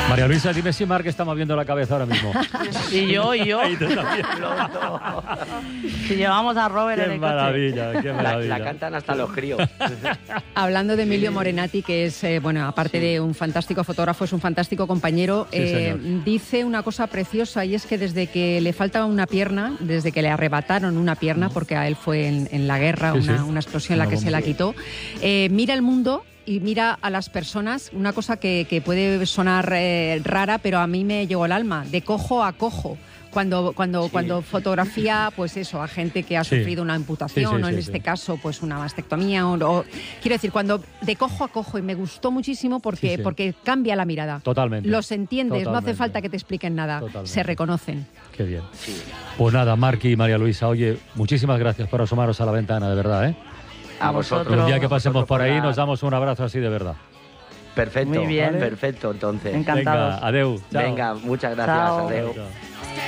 María Luisa, dime si Marc está moviendo la cabeza ahora mismo. Y yo. Y tú también. Si llevamos a Robert en Qué el coche. maravilla, qué maravilla. La cantan hasta los críos. Hablando de Emilio Morenati, que es, bueno, aparte de un fantástico fotógrafo, es un fantástico compañero, dice una cosa preciosa, y es que desde que le faltaba una pierna, desde que le arrebataron una pierna, porque a él fue en la guerra una explosión la que se la quitó, mira el mundo y mira a las personas, una cosa que puede sonar rara, pero a mí me llegó al alma, de cojo a cojo. Cuando fotografía, pues eso, a gente que ha sufrido una amputación o en este caso, pues una mastectomía o quiero decir, cuando de cojo a cojo, y me gustó muchísimo porque cambia la mirada. Totalmente. Los entiendes, Totalmente. no hace falta que te expliquen nada, se reconocen. Qué bien. Pues nada, Marc y María Luisa, oye, muchísimas gracias por asomaros a la ventana, de verdad, ¿eh? A vosotros. Un día que pasemos por ahí nos damos un abrazo así de verdad. Perfecto, muy bien. Perfecto, entonces. Encantados. Venga, adeu. Chao. Venga, muchas gracias, Chao. adeu. Chao.